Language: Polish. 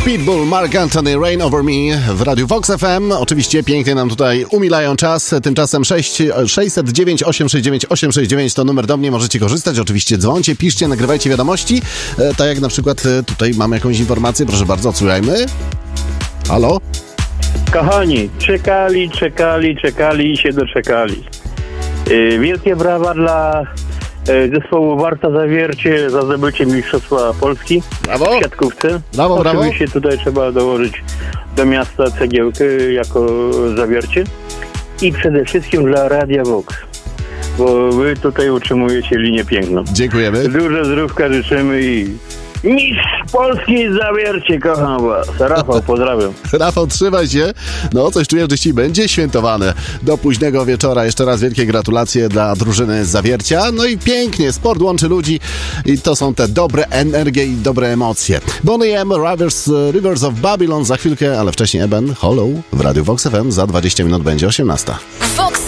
Pitbull, Mark Anthony, Rain Over Me w Radiu Vox FM. Oczywiście pięknie nam tutaj umilają czas. Tymczasem 609 869 869 to numer do mnie. Możecie korzystać. Oczywiście dzwońcie, piszcie, nagrywajcie wiadomości. Tak jak na przykład tutaj mamy jakąś informację. Proszę bardzo, odsłuchajmy. Halo? Kochani, czekali i się doczekali. Wielkie brawa dla zespołu Warta Zawiercie za zdobycie Mistrzostwa Polski Brawo. w siatkówce. Brawo. Oczywiście tutaj trzeba dołożyć do miasta cegiełkę jako Zawiercie i przede wszystkim dla Radia Vox, bo wy tutaj utrzymujecie linię piękną. Dziękujemy. Dużo zdrówka życzymy i Mistrz Polski Zawiercie, kocham was. Rafał, pozdrawiam. Rafał, trzymaj się. No, coś czuję, że dzisiaj będzie świętowane do późnego wieczora. Jeszcze raz wielkie gratulacje dla drużyny z Zawiercia. No i pięknie, sport łączy ludzi i to są te dobre energie i dobre emocje. Bonnie M, Rivers of Babylon za chwilkę, ale wcześniej Eben, Hollow w Radiu Vox FM. Za 20 minut będzie 18. Vox